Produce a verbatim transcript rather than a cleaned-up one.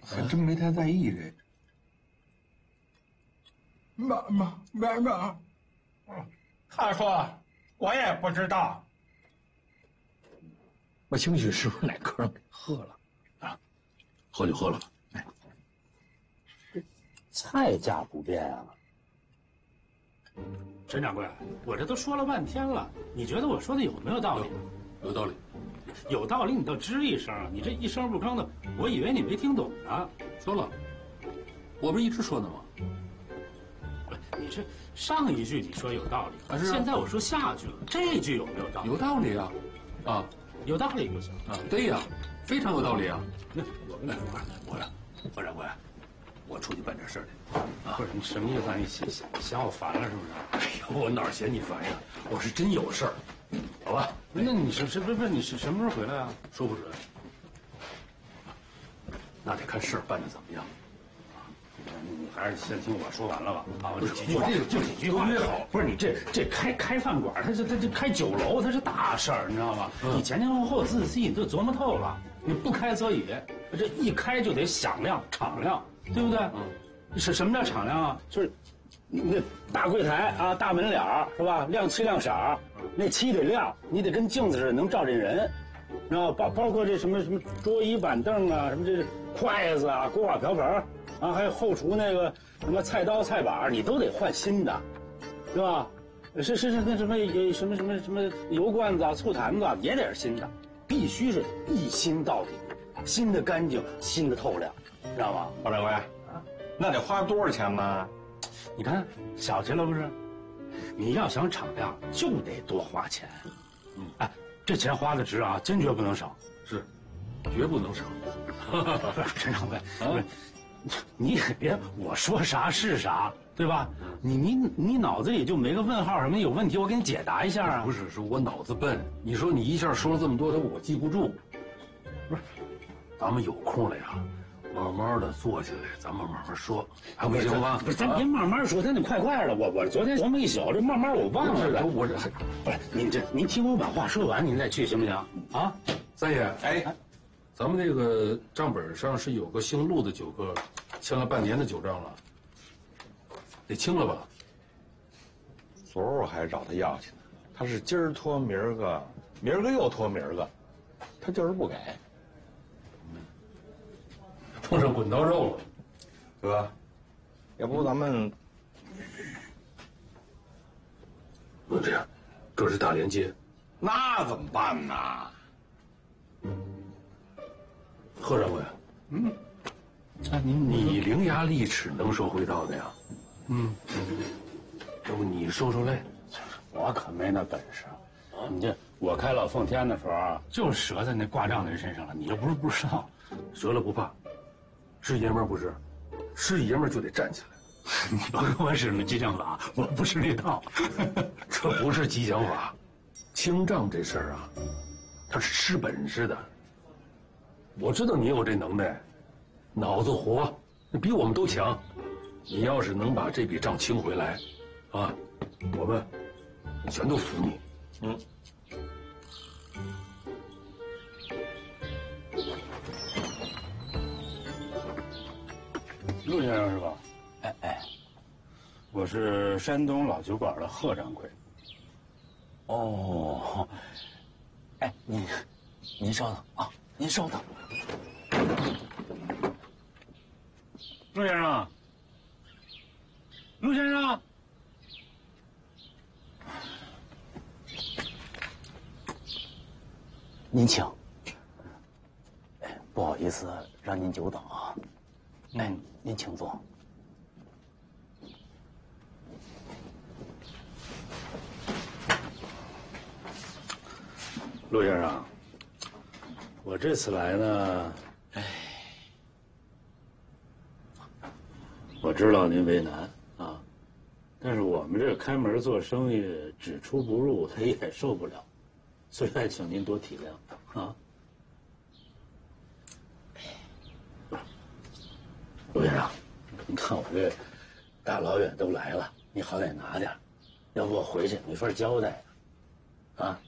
还真没太在意这个。 妈妈妈妈， 他说我也不知道。 我兴许是不是哪客人给喝了啊？喝就喝了吧。哎， 菜价不变啊。 陈掌柜，我这都说了半天了，你觉得我说的有没有道理？ 有道理。 有道理，你倒吱一声，你这一声不吭的，我以为你没听懂呢。 说了，我不是一直说的吗？ 你这上一句你说有道理， 啊是啊， 现在我说下句了，这句有没有道理？ 有道理啊，啊， 有道理就行啊，对呀，非常有道理啊。 那我跟你说， 我呀，何掌柜，我出去办点事儿去。 不是你什么意思啊？你嫌嫌我烦了是不是？ 哎呦，我哪嫌你烦呀？我是真有事儿，好吧？ 那你是是不是不是你是什么时候回来啊？ 说不准，那得看事儿办的怎么样。 你还是先听我说完了吧。啊， 不是几句话， 这个就几句话。不是你这这开开饭馆，它是它这开酒楼，它是大事儿，你知道吗？ 嗯、 你前前后后仔细你都琢磨透了。你不开则已，这一开就得响亮、敞亮，对不对？嗯。是什么叫敞亮啊？就是那大柜台啊，大门脸儿是吧？亮漆亮色儿，那漆得亮，你得跟镜子似的，能照见人。然后包包括这什么什么桌椅板凳啊，什么这筷子啊、锅碗瓢盆啊，还有后厨那个什么菜刀菜板，你都得换新的，对吧？是是是，那什么有什么什么什么油罐子啊、醋坛子啊，也得是新的，必须是一新到底，新的干净，新的透亮，知道吗？ 包掌柜，啊，那得花多少钱呢？ 你看小气了不是？你要想敞亮，就得多花钱。嗯，哎，这钱花的值啊，坚决不能少。 是，绝不能少。 不是陈掌柜，不是，你也别我说啥是啥，对吧？你你你脑子里就没个问号什么有问题，我给你解答一下啊。 不是，是我脑子笨。你说你一下说了这么多，他我记不住。不是，咱们有空了呀，慢慢的坐下来，咱们慢慢说，还不行吗？ 不是，咱别慢慢说，咱得快快的。我我昨天琢磨一宿，这慢慢我忘了。 我这不是您这您听我把话说完，您再去行不行？啊， 三爷，哎，咱们这个账本上是有个姓陆的酒客，欠了半年的酒账了，得清了吧？ 昨儿我还找他要去呢，他是今儿拖明儿个，明儿个又拖明儿个，他就是不给。 碰上滚刀肉了， 哥，要不咱们那这样，这是大连街， 那怎么办呢？ 贺掌柜， 嗯，啊，您你伶牙俐齿，能说会道的呀？嗯，要不你说说来？ 我可没那本事。你这我开老奉天的时候啊，就折在那挂账的人身上了，你又不是不知道， 折了不怕。是爷们儿不是，是爷们儿就得站起来。 你甭跟我使那激将法，我不是那套。 这不是激将法，清账这事儿啊，它是吃本事的。我知道你有这能耐，脑子活，你比我们都强。你要是能把这笔账清回来，啊，我们全都服你。 嗯。 陆先生是吧？ 哎哎， 我是山东老酒馆的贺掌柜。 哦，哎，您您稍等啊，您稍等。 陆先生，陆先生， 您请。哎，不好意思让您久等啊。哎，您请坐。 陆先生，我这次来呢，哎，我知道您为难啊，但是我们这开门做生意，只出不入，他也受不了，所以还请您多体谅啊。陆先生，你看我这大老远都来了，你好歹拿点，要不我回去没法交代啊。